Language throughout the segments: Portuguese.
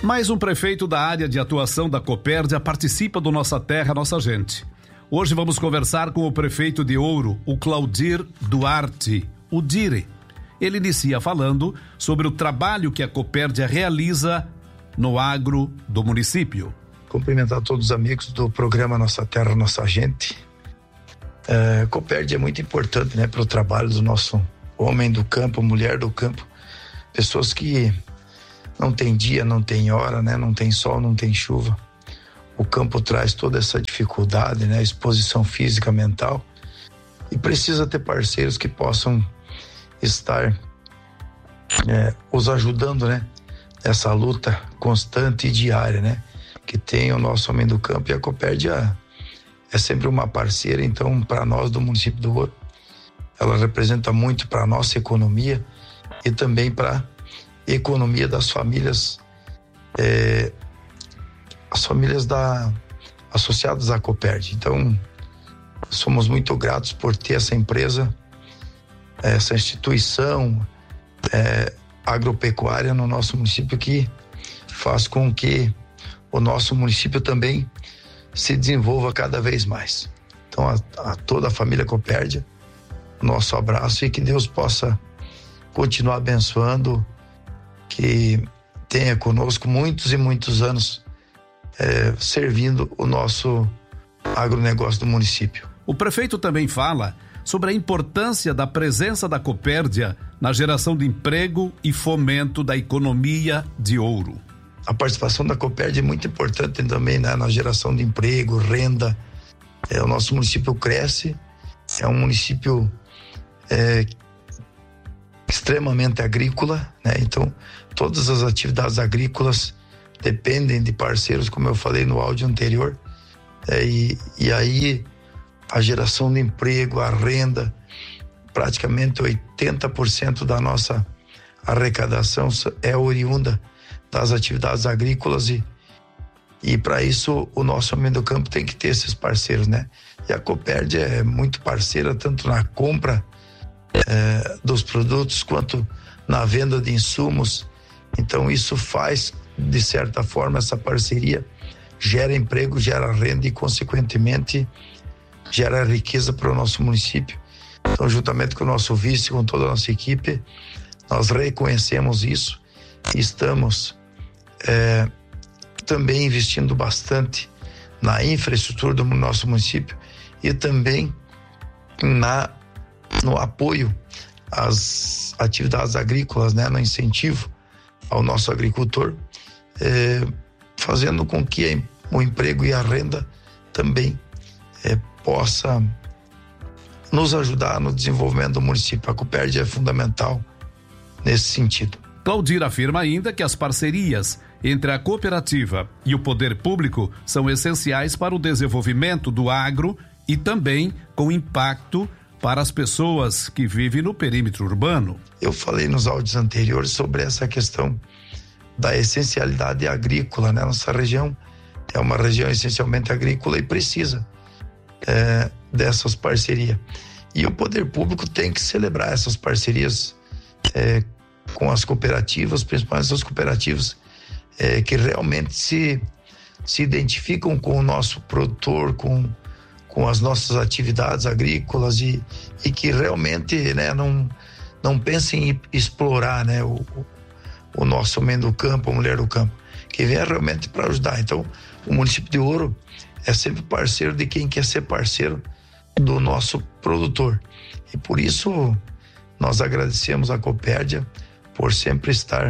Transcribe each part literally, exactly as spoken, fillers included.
Mais um prefeito da área de atuação da Copérdia participa do Nossa Terra, Nossa Gente. Hoje vamos conversar com o prefeito de Ouro, o Claudir Duarte, o Dire. Ele inicia falando sobre o trabalho que a Copérdia realiza no agro do município. Cumprimentar todos os amigos do programa Nossa Terra, Nossa Gente. É, Copérdia é muito importante, né, para o trabalho do nosso homem do campo, mulher do campo, pessoas que não tem dia, não tem hora, né, não tem sol, não tem chuva. O campo traz toda essa dificuldade, né, exposição física, mental, e precisa ter parceiros que possam estar é, os ajudando, né, nessa luta constante e diária, né, que tem o nosso homem do campo. E a Copérdia é sempre uma parceira. Então, para nós do município do Ouro, ela representa muito para a nossa economia e também para a economia das famílias, é, as famílias da, associadas à Copérdia. Então, somos muito gratos por ter essa empresa, essa instituição é, agropecuária no nosso município, que faz com que o nosso município também se desenvolva cada vez mais. Então, a, a toda a família Copérdia, nosso abraço, e que Deus possa continuar abençoando, que tenha conosco muitos e muitos anos é, servindo o nosso agronegócio do município. O prefeito também fala sobre a importância da presença da Copérdia na geração de emprego e fomento da economia de Ouro. A participação da Copérdia é muito importante também, né, na geração de emprego, renda. É, o nosso município cresce, é um município é, extremamente agrícola, né? Então, todas as atividades agrícolas dependem de parceiros, como eu falei no áudio anterior. É, e, e aí, a geração de emprego, a renda, praticamente oitenta por cento da nossa arrecadação é oriunda das atividades agrícolas, e, e para isso o nosso homem do campo tem que ter esses parceiros, né? E a Copérdia é muito parceira tanto na compra é, dos produtos quanto na venda de insumos. Então isso faz, de certa forma, essa parceria gera emprego, gera renda e consequentemente gera riqueza para o nosso município. Então, juntamente com o nosso vice, com toda a nossa equipe, nós reconhecemos isso e estamos é, também investindo bastante na infraestrutura do nosso município e também na, no apoio às atividades agrícolas, né, no incentivo ao nosso agricultor, é, fazendo com que o emprego e a renda também é, possa nos ajudar no desenvolvimento do município. A Copérdia é fundamental nesse sentido. Claudir afirma ainda que as parcerias entre a cooperativa e o poder público são essenciais para o desenvolvimento do agro e também com impacto para as pessoas que vivem no perímetro urbano. Eu falei nos áudios anteriores sobre essa questão da essencialidade agrícola, né? Nossa região é uma região essencialmente agrícola e precisa é, dessas parcerias. E o poder público tem que celebrar essas parcerias é, com as cooperativas, principalmente as cooperativas é, que realmente se, se identificam com o nosso produtor, com, com as nossas atividades agrícolas e, e que realmente, né, não, não pensem em explorar, né, o, o nosso homem do campo, a mulher do campo, que venha realmente para ajudar. Então, o município de Ouro é sempre parceiro de quem quer ser parceiro do nosso produtor. E por isso nós agradecemos a Copérdia por sempre estar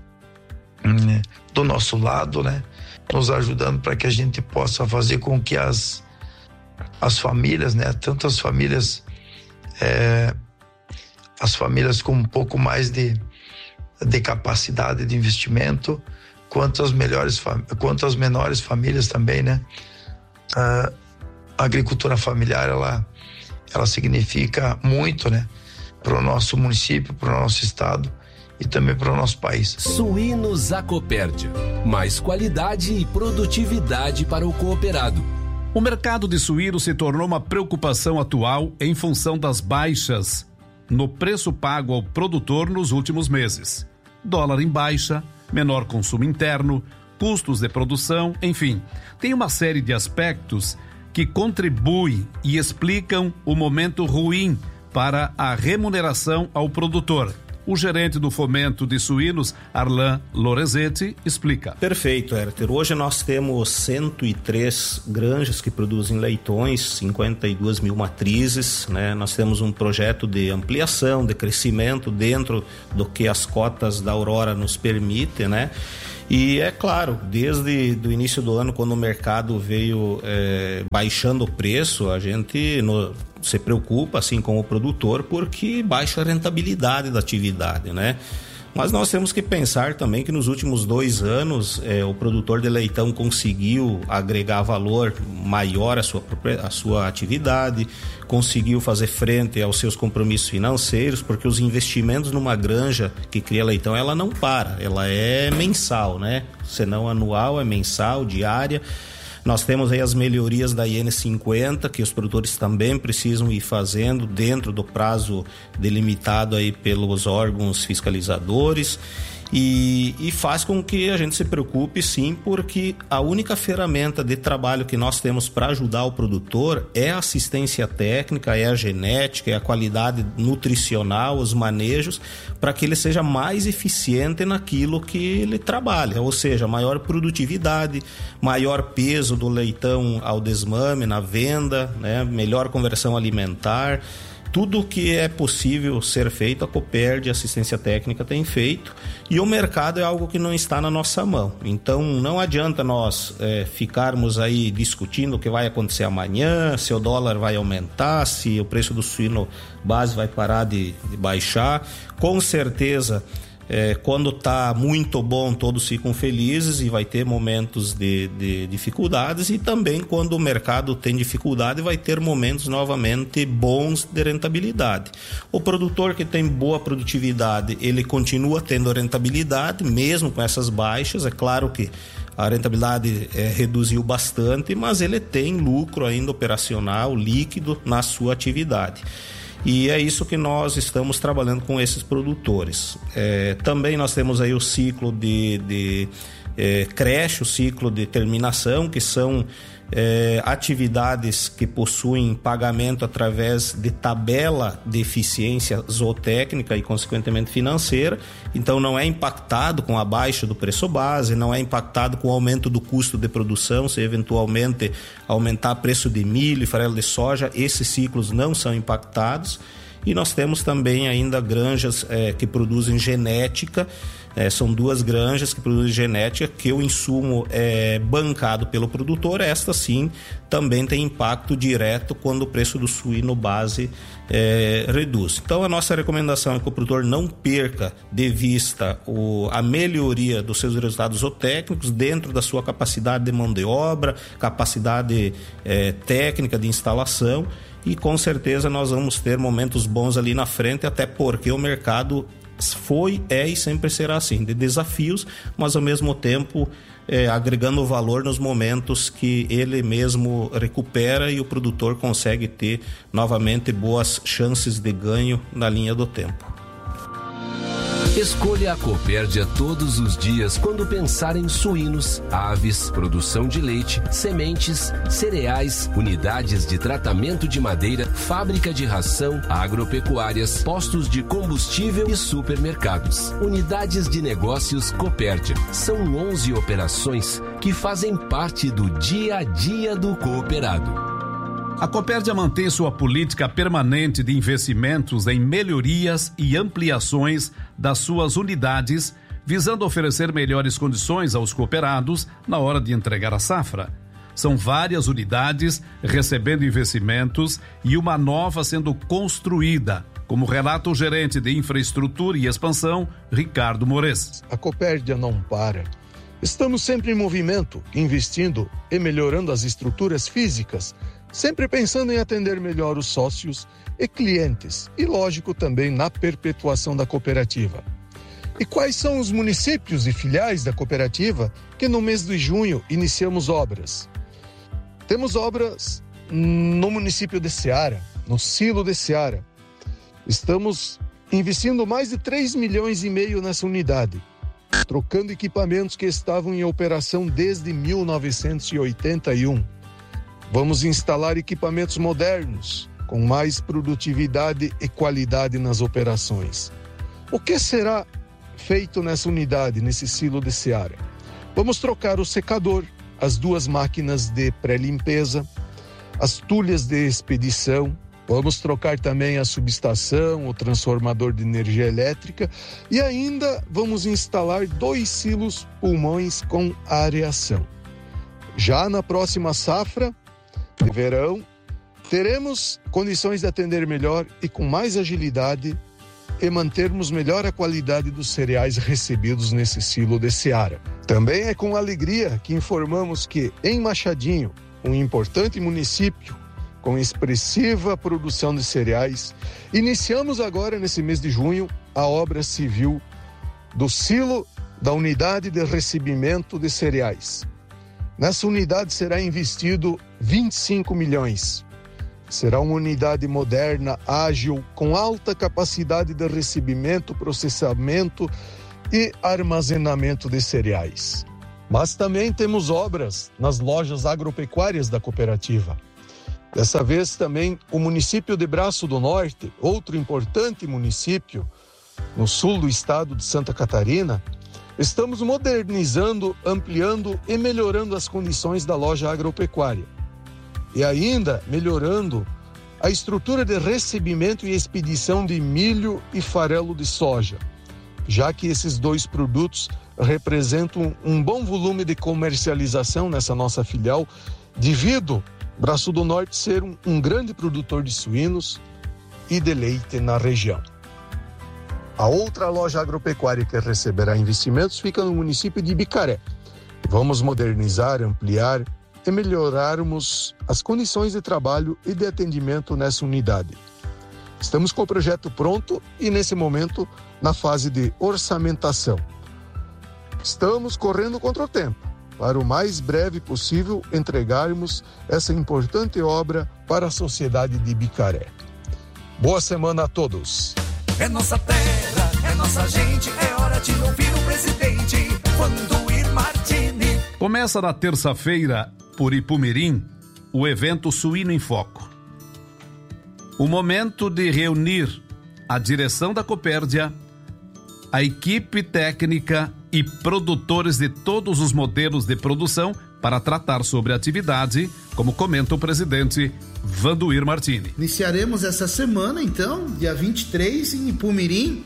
né, do nosso lado, né, nos ajudando para que a gente possa fazer com que as, as famílias, né, tanto as famílias é, as famílias com um pouco mais de, de capacidade de investimento, quanto as melhores, quanto as menores famílias também, né? A agricultura familiar, ela, ela significa muito, né? Para o nosso município, para o nosso estado e também para o nosso país. Suínos Acopérdia, mais qualidade e produtividade para o cooperado. O mercado de suínos se tornou uma preocupação atual em função das baixas no preço pago ao produtor nos últimos meses. Dólar em baixa, menor consumo interno, custos de produção, enfim. Tem uma série de aspectos que contribuem e explicam o momento ruim para a remuneração ao produtor. O gerente do Fomento de Suínos, Arlan Lorenzetti, explica. Perfeito, Hérter. Hoje nós temos cento e três granjas que produzem leitões, cinquenta e duas mil matrizes, né? Nós temos um projeto de ampliação, de crescimento dentro do que as cotas da Aurora nos permitem, né? E é claro, desde o início do ano, quando o mercado veio é, baixando o preço, a gente no, se preocupa, assim como o produtor, porque baixa a rentabilidade da atividade, né? Mas nós temos que pensar também que nos últimos dois anos é, o produtor de leitão conseguiu agregar valor maior à sua, à sua atividade, conseguiu fazer frente aos seus compromissos financeiros, porque os investimentos numa granja que cria leitão, ela não para, ela é mensal, né? Se não anual, é mensal, diária. Nós temos aí as melhorias da I N cinquenta, que os produtores também precisam ir fazendo dentro do prazo delimitado aí pelos órgãos fiscalizadores. E, e faz com que a gente se preocupe, sim, porque a única ferramenta de trabalho que nós temos para ajudar o produtor é a assistência técnica, é a genética, é a qualidade nutricional, os manejos, para que ele seja mais eficiente naquilo que ele trabalha, ou seja, maior produtividade, maior peso do leitão ao desmame, na venda, né? Melhor conversão alimentar. Tudo que é possível ser feito, a Copérdia, a assistência técnica, tem feito, e o mercado é algo que não está na nossa mão. Então não adianta nós é, ficarmos aí discutindo o que vai acontecer amanhã, se o dólar vai aumentar, se o preço do suíno base vai parar de, de baixar. Com certeza, É, quando está muito bom, todos ficam felizes e vai ter momentos de, de dificuldades, e também quando o mercado tem dificuldade vai ter momentos novamente bons de rentabilidade. O produtor que tem boa produtividade, ele continua tendo rentabilidade, mesmo com essas baixas. É claro que a rentabilidade é, reduziu bastante, mas ele tem lucro ainda operacional, líquido na sua atividade. E é isso que nós estamos trabalhando com esses produtores. É, também nós temos aí o ciclo de, de é, creche, o ciclo de terminação, que são é, atividades que possuem pagamento através de tabela de eficiência zootécnica e, consequentemente, financeira. Então, não é impactado com a baixa do preço base, não é impactado com o aumento do custo de produção, se eventualmente aumentar o preço de milho e farelo de soja, esses ciclos não são impactados. E nós temos também ainda granjas é, que produzem genética. É, são duas granjas que produzem genética, que o insumo é bancado pelo produtor. Esta sim também tem impacto direto quando o preço do suíno base é, reduz. Então a nossa recomendação é que o produtor não perca de vista o, a melhoria dos seus resultados zootécnicos dentro da sua capacidade de mão de obra, capacidade é, técnica de instalação, e com certeza nós vamos ter momentos bons ali na frente, até porque o mercado foi, é e sempre será assim, de desafios, mas ao mesmo tempo é, agregando valor nos momentos que ele mesmo recupera e o produtor consegue ter novamente boas chances de ganho na linha do tempo. Escolha a Copérdia todos os dias quando pensar em suínos, aves, produção de leite, sementes, cereais, unidades de tratamento de madeira, fábrica de ração, agropecuárias, postos de combustível e supermercados. Unidades de negócios Copérdia. São onze operações que fazem parte do dia a dia do cooperado. A Copérdia mantém sua política permanente de investimentos em melhorias e ampliações das suas unidades, visando oferecer melhores condições aos cooperados na hora de entregar a safra. São várias unidades recebendo investimentos e uma nova sendo construída, como relata o gerente de infraestrutura e expansão, Ricardo Mores. A Copérdia não para. Estamos sempre em movimento, investindo e melhorando as estruturas físicas, sempre pensando em atender melhor os sócios e clientes e, lógico, também na perpetuação da cooperativa. E quais são os municípios e filiais da cooperativa que no mês de junho iniciamos obras? Temos obras no município de Ceará, no Silo de Ceará. Estamos investindo mais de três milhões e meio nessa unidade. trocando equipamentos que estavam em operação desde mil novecentos e oitenta e um. Vamos instalar equipamentos modernos, com mais produtividade e qualidade nas operações. O que será feito nessa unidade, nesse silo de Seara? Vamos trocar o secador, as duas máquinas de pré-limpeza, as tulhas de expedição, vamos trocar também a subestação, o transformador de energia elétrica e ainda vamos instalar dois silos pulmões com areação. Já na próxima safra de verão, teremos condições de atender melhor e com mais agilidade e mantermos melhor a qualidade dos cereais recebidos nesse silo de Seara. Também é com alegria que informamos que em Machadinho, um importante município com expressiva produção de cereais, iniciamos agora nesse mês de junho a obra civil do silo da unidade de recebimento de cereais. Nessa unidade será investido vinte e cinco milhões. Será uma unidade moderna, ágil, com alta capacidade de recebimento, processamento e armazenamento de cereais. Mas também temos obras nas lojas agropecuárias da cooperativa. Dessa vez também o município de Braço do Norte, outro importante município no sul do estado de Santa Catarina, estamos modernizando, ampliando e melhorando as condições da loja agropecuária. E ainda melhorando a estrutura de recebimento e expedição de milho e farelo de soja, já que esses dois produtos representam um bom volume de comercialização nessa nossa filial, devido Braço do Norte ser um, um grande produtor de suínos e de leite na região. A outra loja agropecuária que receberá investimentos fica no município de Bicaré. Vamos modernizar, ampliar e melhorarmos as condições de trabalho e de atendimento nessa unidade. Estamos com o projeto pronto e, nesse momento, na fase de orçamentação. Estamos correndo contra o tempo, para o mais breve possível entregarmos essa importante obra para a sociedade de Bicaré. Boa semana a todos. É nossa terra, é nossa gente, é hora de ouvir o presidente, Vanduir Martini. Começa na terça-feira, por Ipumirim, o evento Suíno em Foco. O momento de reunir a direção da Copérdia, a equipe técnica e produtores de todos os modelos de produção para tratar sobre a atividade, como comenta o presidente Vanduir Martini. Iniciaremos essa semana, então, dia vinte e três, em Ipumirim,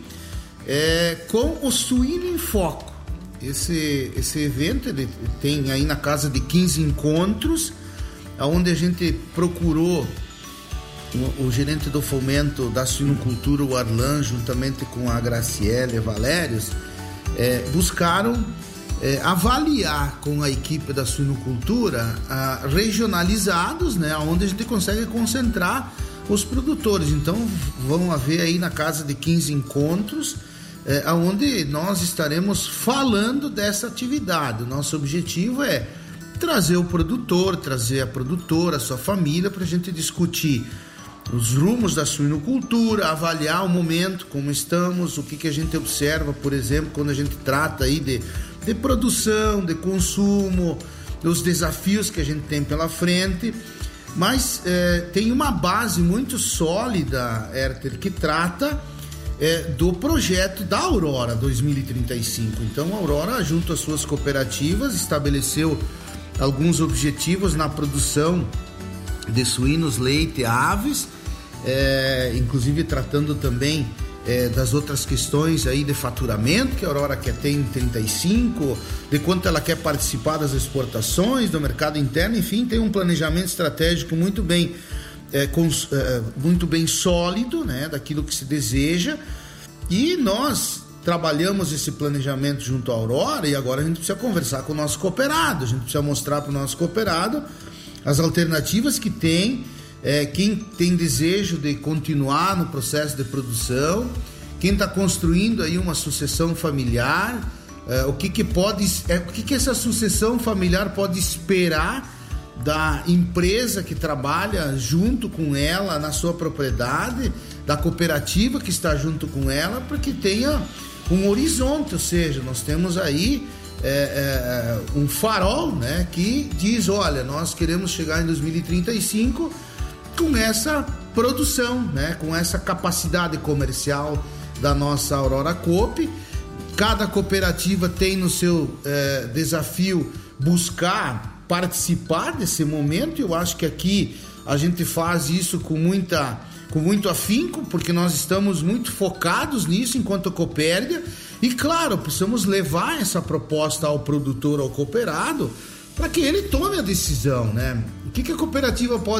é, com o Suíno em Foco. Esse, esse evento ele tem aí na casa de quinze encontros, onde a gente procurou o, o gerente do fomento da suinocultura, o Arlan, juntamente com a Graciela e Valérios, é, buscaram é, avaliar com a equipe da suinocultura a, regionalizados, né, onde a gente consegue concentrar os produtores. Então vão haver aí na casa de quinze encontros, é, onde nós estaremos falando dessa atividade. O nosso objetivo é trazer o produtor, trazer a produtora, a sua família, para a gente discutir os rumos da suinocultura, avaliar o momento, como estamos, o que, que a gente observa, por exemplo, quando a gente trata aí de, de produção, de consumo, os desafios que a gente tem pela frente. Mas é, tem uma base muito sólida, Herter, que trata é, do projeto da Aurora dois mil e trinta e cinco. Então a Aurora, junto às suas cooperativas, estabeleceu alguns objetivos na produção de suínos, leite e aves, é, inclusive tratando também é, das outras questões aí de faturamento que a Aurora quer ter em trinta e cinco, de quanto ela quer participar das exportações, do mercado interno. Enfim, tem um planejamento estratégico muito bem, é, cons, é, muito bem sólido, né, daquilo que se deseja, e nós trabalhamos esse planejamento junto à Aurora, e agora a gente precisa conversar com o nosso cooperado, a gente precisa mostrar para o nosso cooperado as alternativas que tem, é, quem tem desejo de continuar no processo de produção, quem está construindo aí uma sucessão familiar, é, o que que pode, é, o que que essa sucessão familiar pode esperar da empresa que trabalha junto com ela na sua propriedade, da cooperativa que está junto com ela, para que tenha um horizonte, ou seja, nós temos aí é, é, um farol, né, que diz, olha, nós queremos chegar em dois mil e trinta e cinco com essa produção, né, com essa capacidade comercial da nossa Aurora Coop. Cada cooperativa tem no seu é, desafio buscar participar desse momento. Eu acho que aqui a gente faz isso com muita com muito afinco, porque nós estamos muito focados nisso enquanto Copérdia, e claro, precisamos levar essa proposta ao produtor, ao cooperado, para que ele tome a decisão, né? O que, que a cooperativa pode